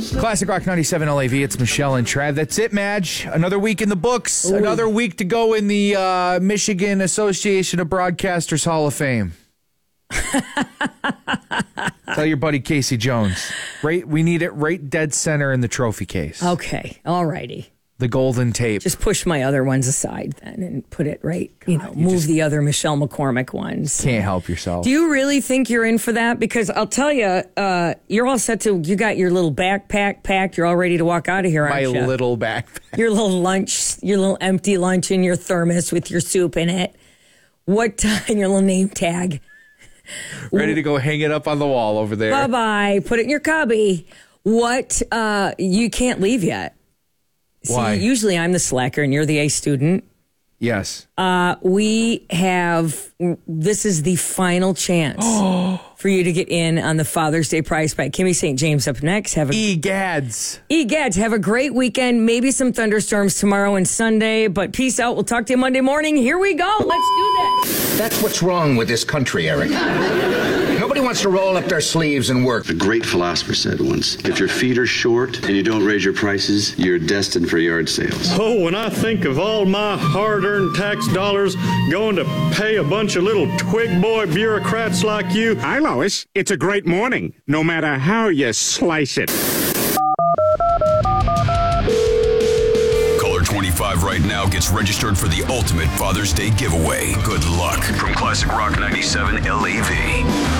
Classic Rock 97 LAV. It's Michelle and Trav. That's it, Madge. Another week in the books. Ooh. Another week to go in the Michigan Association of Broadcasters Hall of Fame. Tell your buddy Casey Jones. We need it right dead center in the trophy case. Okay. All righty. The golden tape. Just push my other ones aside then and put it right, move the other Michelle McCormick ones. Can't help yourself. Do you really think you're in for that? Because I'll tell you, you're all set to, you got your little backpack packed. You're all ready to walk out of here, aren't you? My little backpack. Your little lunch, your little empty lunch in your thermos with your soup in it. What time, your little name tag. Ready to go hang it up on the wall over there. Bye-bye. Put it in your cubby. What, you can't leave yet. Why? See, usually I'm the slacker and you're the A student. Yes. This is the final chance for you to get in on the Father's Day prize pack. Kimmy St. James up next. Egads. Have a great weekend. Maybe some thunderstorms tomorrow and Sunday, but peace out. We'll talk to you Monday morning. Here we go. Let's do this. That's what's wrong with this country, Eric. Nobody wants to roll up their sleeves and work. A great philosopher said once, if your feet are short and you don't raise your prices, you're destined for yard sales. Oh, when I think of all my hard-earned tax dollars going to pay a bunch of little twig boy bureaucrats like you. Hi, Lois. It's a great morning, no matter how you slice it. Caller 25 right now gets registered for the ultimate Father's Day giveaway. Good luck from Classic Rock 97 LAV.